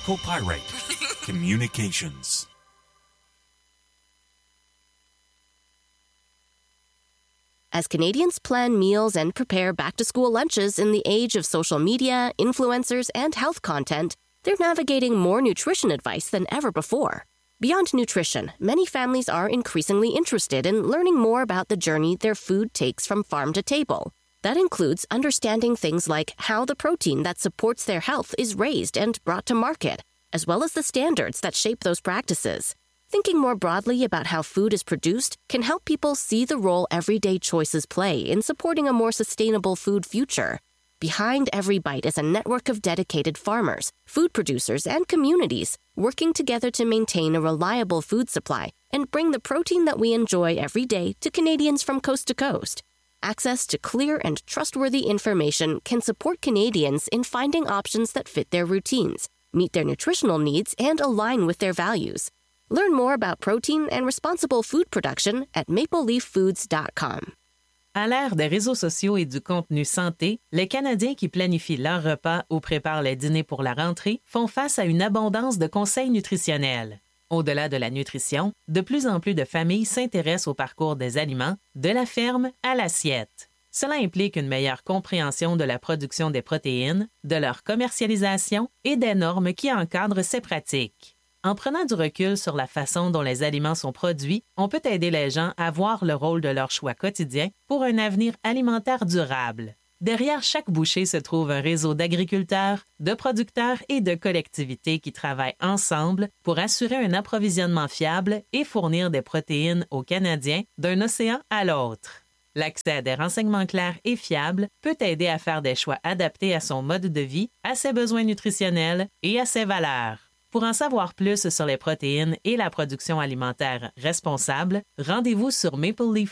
Copyright Communications. As Canadians plan meals and prepare back-to-school lunches in the age of social media, influencers, and health content, they're navigating more nutrition advice than ever before. Beyond nutrition, many families are increasingly interested in learning more about the journey their food takes from farm to table. That includes understanding things like how the protein that supports their health is raised and brought to market, as well as the standards that shape those practices. Thinking more broadly about how food is produced can help people see the role everyday choices play in supporting a more sustainable food future. Behind every bite is a network of dedicated farmers, food producers, and communities working together to maintain a reliable food supply and bring the protein that we enjoy every day to Canadians from coast to coast. Access to clear and trustworthy information can support Canadians in finding options that fit their routines, meet their nutritional needs, and align with their values. Learn more about protein and responsible food production at mapleleaffoods.com. À l'ère des réseaux sociaux et du contenu santé, les Canadiens qui planifient leurs repas ou préparent les dîners pour la rentrée font face à une abondance de conseils nutritionnels. Au-delà de la nutrition, de plus en plus de familles s'intéressent au parcours des aliments, de la ferme à l'assiette. Cela implique une meilleure compréhension de la production des protéines, de leur commercialisation et des normes qui encadrent ces pratiques. En prenant du recul sur la façon dont les aliments sont produits, on peut aider les gens à voir le rôle de leur choix quotidien pour un avenir alimentaire durable. Derrière chaque bouchée se trouve un réseau d'agriculteurs, de producteurs et de collectivités qui travaillent ensemble pour assurer un approvisionnement fiable et fournir des protéines aux Canadiens d'un océan à l'autre. L'accès à des renseignements clairs et fiables peut aider à faire des choix adaptés à son mode de vie, à ses besoins nutritionnels et à ses valeurs. Pour en savoir plus sur les protéines et la production alimentaire responsable, rendez-vous sur mapleleaffoods.com.